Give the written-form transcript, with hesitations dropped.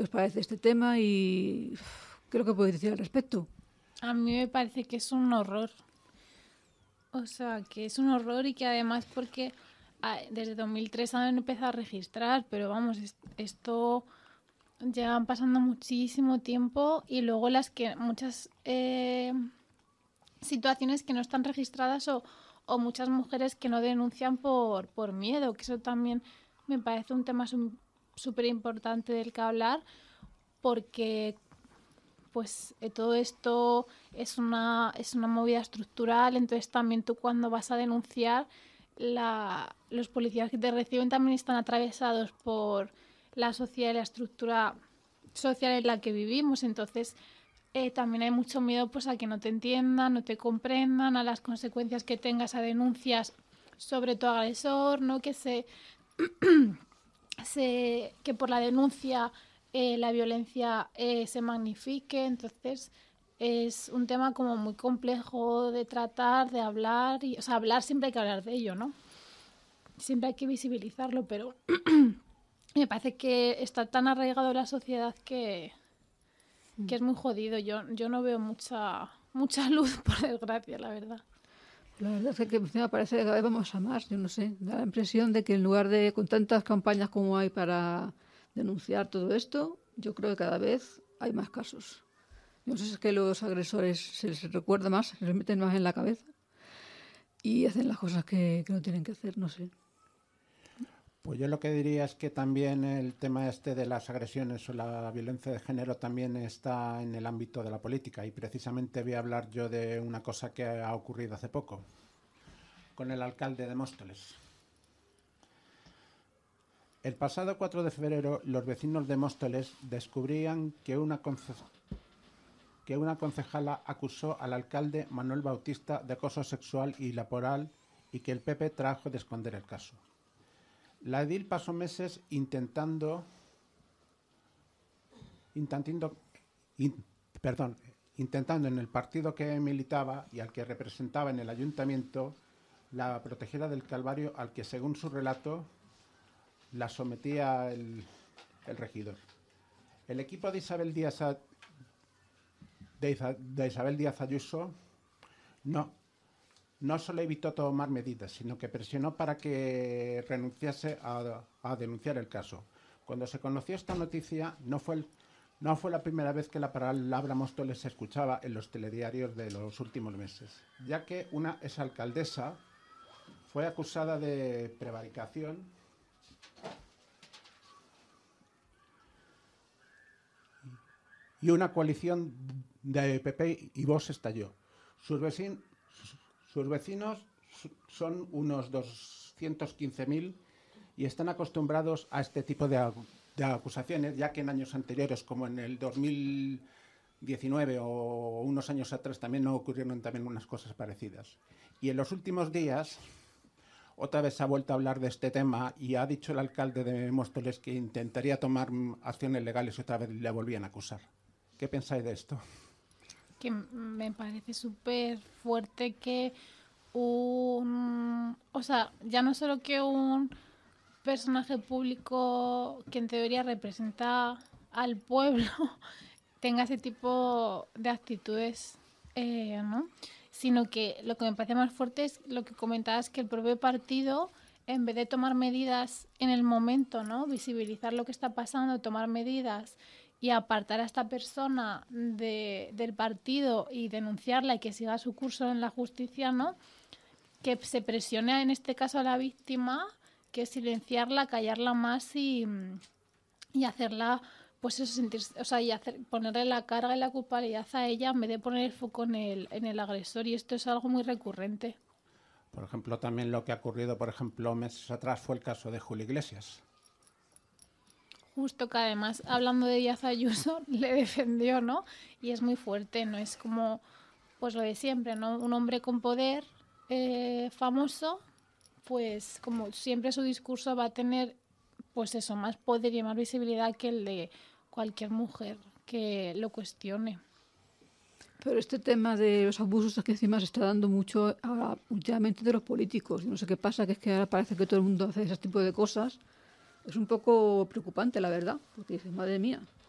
qué os parece este tema y qué es lo que podéis decir al respecto. A mí me parece que es un horror. O sea, que es un horror y que además porque desde 2003 han empezado a registrar, pero vamos, esto llevan pasando muchísimo tiempo y luego muchas situaciones que no están registradas o muchas mujeres que no denuncian por miedo, que eso también me parece un tema súper importante del que hablar, porque pues todo esto es una movida estructural, entonces también tú cuando vas a denunciar, los policías que te reciben también están atravesados por la sociedad y la estructura social en la que vivimos, entonces también hay mucho miedo pues a que no te entiendan, no te comprendan, a las consecuencias que tengas a denuncias sobre tu agresor, ¿no? Que por la denuncia la violencia se magnifique, entonces es un tema como muy complejo de tratar, de hablar, o sea, hablar siempre hay que hablar de ello, ¿no? Siempre hay que visibilizarlo, pero me parece que está tan arraigado en la sociedad que es muy jodido. Yo no veo mucha luz, por desgracia, la verdad. La verdad es que me parece que cada vez vamos a más, yo no sé, da la impresión de que en lugar de con tantas campañas como hay para denunciar todo esto, yo creo que cada vez hay más casos. Yo no sé si es que los agresores se les recuerda más, se les meten más en la cabeza y hacen las cosas que no tienen que hacer, no sé. Pues yo lo que diría es que también el tema este de las agresiones o la violencia de género también está en el ámbito de la política y precisamente voy a hablar yo de una cosa que ha ocurrido hace poco con el alcalde de Móstoles. El pasado 4 de febrero los vecinos de Móstoles descubrían que una concejala acusó al alcalde Manuel Bautista de acoso sexual y laboral y que el PP trajo de esconder el caso. La edil pasó meses intentando en el partido que militaba y al que representaba en el ayuntamiento la protegiera del Calvario al que, según su relato, la sometía el regidor. El equipo de Isabel Díaz Ayuso no solo evitó tomar medidas, sino que presionó para que renunciase a denunciar el caso. Cuando se conoció esta noticia, no fue la primera vez que la palabra Móstoles se escuchaba en los telediarios de los últimos meses, ya que una exalcaldesa fue acusada de prevaricación y una coalición de PP y Vox estalló. Sus vecinos son unos 215.000 y están acostumbrados a este tipo de acusaciones, ya que en años anteriores, como en el 2019 o unos años atrás, también ocurrieron también unas cosas parecidas. Y en los últimos días, otra vez se ha vuelto a hablar de este tema y ha dicho el alcalde de Móstoles que intentaría tomar acciones legales y otra vez le volvían a acusar. ¿Qué pensáis de esto? Que me parece súper fuerte que o sea, ya no solo que un personaje público que en teoría representa al pueblo tenga ese tipo de actitudes, ¿no? Sino que lo que me parece más fuerte es lo que comentabas, que el propio partido, en vez de tomar medidas en el momento, ¿no? Visibilizar lo que está pasando, tomar medidas y apartar a esta persona del partido y denunciarla y que siga su curso en la justicia, ¿no? Que se presione en este caso a la víctima, que silenciarla, callarla más y hacerla, pues eso, sentirse, o sea, ponerle la carga y la culpabilidad a ella en vez de poner el foco en el agresor, y esto es algo muy recurrente. Por ejemplo, también lo que ha ocurrido, por ejemplo, meses atrás fue el caso de Julio Iglesias. Justo, que además, hablando de Díaz Ayuso, le defendió, ¿no? Y es muy fuerte, ¿no? Es como, pues lo de siempre, ¿no? Un hombre con poder famoso, pues como siempre su discurso va a tener, pues eso, más poder y más visibilidad que el de cualquier mujer que lo cuestione. Pero este tema de los abusos es que encima se está dando mucho últimamente de los políticos. No sé qué pasa, que es que ahora parece que todo el mundo hace ese tipo de cosas. Es un poco preocupante, la verdad, porque dices, madre mía,